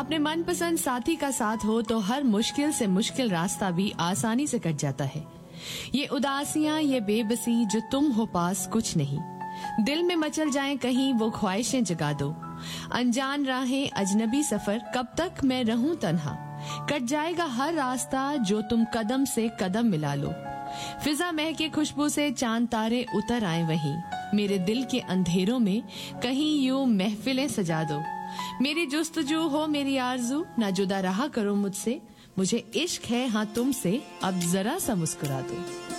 अपने मनपसंद साथी का साथ हो तो हर मुश्किल से मुश्किल रास्ता भी आसानी से कट जाता है। ये उदासियां, ये बेबसी, जो तुम हो पास कुछ नहीं, दिल में मचल जाए कहीं वो ख्वाहिशें जगा दो। अनजान राहें, अजनबी सफर, कब तक मैं रहूं तन्हा, कट जाएगा हर रास्ता जो तुम कदम से कदम मिला लो। फिजा महके खुशबू से चांद तारे उतर आए वहीं, मेरे दिल के अंधेरों में कहीं यूं महफिलें सजा दो। मेरी जुस्तजू हो मेरी आरज़ू, ना जुदा रहा करो मुझसे, मुझे इश्क है हाँ तुमसे, अब जरा सा मुस्कुरा दो।